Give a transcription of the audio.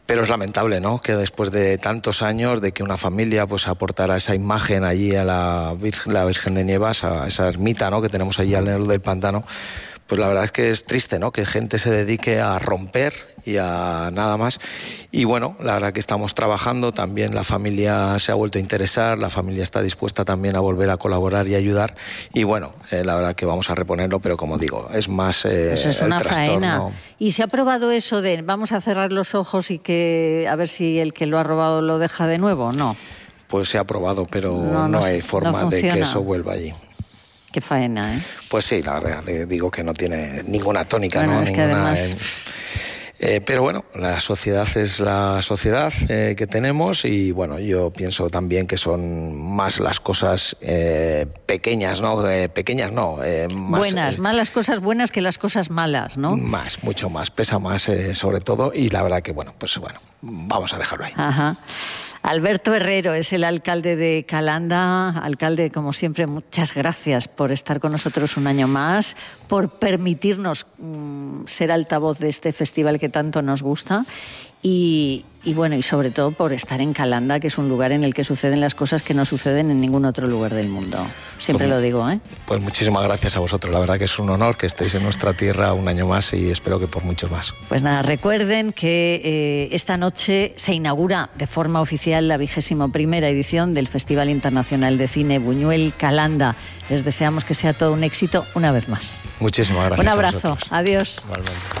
Pero es lamentable, ¿no?, que después de tantos años de que una familia pues aportara esa imagen allí a la Virgen de Nievas, a esa ermita, ¿no?, que tenemos allí al lado del pantano, pues la verdad es que es triste, ¿no?, que gente se dedique a romper y a nada más. Y bueno, la verdad que estamos trabajando, también la familia se ha vuelto a interesar, la familia está dispuesta también a volver a colaborar y ayudar. Y bueno, la verdad que vamos a reponerlo, pero como digo, es más pues es una el trastorno. Faena. ¿Y se ha probado eso de vamos a cerrar los ojos y que a ver si el que lo ha robado lo deja de nuevo? No. Pues se ha probado, pero no hay forma de que eso vuelva allí. Qué faena, ¿eh? Pues sí, la verdad, digo que no tiene ninguna tónica, bueno, ¿no? Es que además... pero bueno, la sociedad es la sociedad que tenemos y bueno, yo pienso también que son más las cosas pequeñas, ¿no? Pequeñas no. Más las cosas buenas que las cosas malas, ¿no? Mucho más, pesa más sobre todo y la verdad que bueno, vamos a dejarlo ahí. Ajá. Alberto Herrero es el alcalde de Calanda. Alcalde, como siempre, muchas gracias por estar con nosotros un año más, por permitirnos ser altavoz de este festival que tanto nos gusta y bueno, y sobre todo por estar en Calanda, que es un lugar en el que suceden las cosas que no suceden en ningún otro lugar del mundo. Siempre lo digo, ¿eh? Pues muchísimas gracias a vosotros. La verdad que es un honor que estéis en nuestra tierra un año más y espero que por muchos más. Pues nada, recuerden que esta noche se inaugura de forma oficial la 21ª edición del Festival Internacional de Cine Buñuel Calanda. Les deseamos que sea todo un éxito una vez más. Muchísimas gracias. Un abrazo. A vosotros. Adiós. Igualmente.